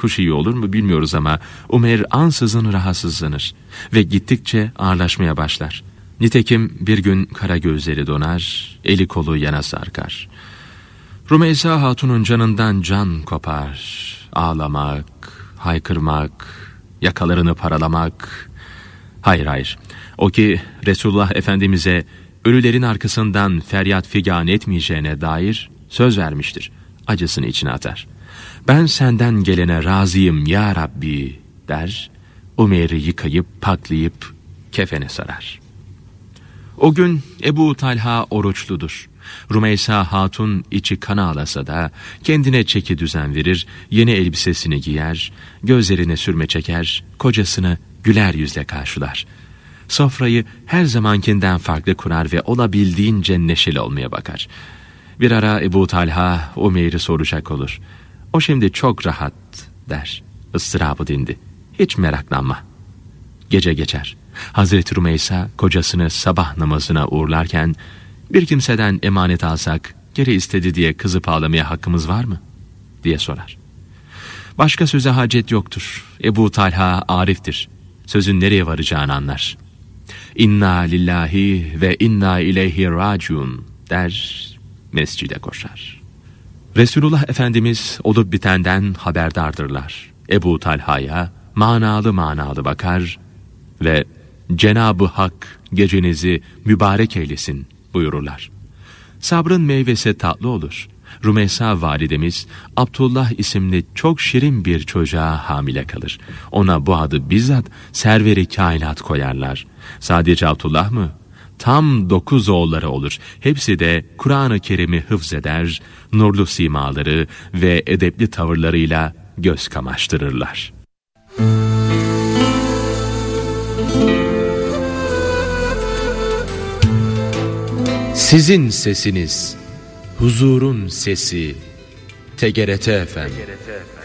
kuş iyi olur mu bilmiyoruz ama Umeyr ansızın rahatsızlanır ve gittikçe ağırlaşmaya başlar. Nitekim bir gün kara gözleri donar, eli kolu yana sarkar. Rümeysa Hatun'un canından can kopar. Ağlamak, haykırmak, yakalarını paralamak. Hayır. O ki Resulullah Efendimiz'e ölülerin arkasından feryat figan etmeyeceğine dair söz vermiştir. Acısını içine atar. Ben senden gelene razıyım ya Rabbi der. Umeyr'i yıkayıp paklayıp kefene sarar. O gün Ebu Talha oruçludur. Rümeysa Hatun içi kan ağlasa da kendine çeki düzen verir, yeni elbisesini giyer, gözlerine sürme çeker, kocasını güler yüzle karşılar. Sofrayı her zamankinden farklı kurar ve olabildiğince neşeli olmaya bakar. Bir ara Ebu Talha Umeyr'i soracak olur. O şimdi çok rahat der. Istırabı dindi. Hiç meraklanma. Gece geçer. Hazreti Rümeysa kocasını sabah namazına uğurlarken bir kimseden emanet alsak geri istedi diye kızıp ağlamaya hakkımız var mı? diye sorar. Başka söze hacet yoktur. Ebu Talha ariftir. Sözün nereye varacağını anlar. İnna lillahi ve inna ileyhi raciun der, mescide koşar. Resulullah Efendimiz olup bitenden haberdardırlar. Ebu Talha'ya manalı bakar ve Cenab-ı Hak gecenizi mübarek eylesin buyururlar. Sabrın meyvesi tatlı olur. Rümeysa validemiz Abdullah isimli çok şirin bir çocuğa hamile kalır. Ona bu adı bizzat serveri kainat koyarlar. Sadece Abdullah mı? Tam 9 oğulları olur. Hepsi de Kur'an-ı Kerim'i hıfzeder, nurlu simaları ve edepli tavırlarıyla göz kamaştırırlar. Sizin sesiniz, huzurun sesi, TGRT FM.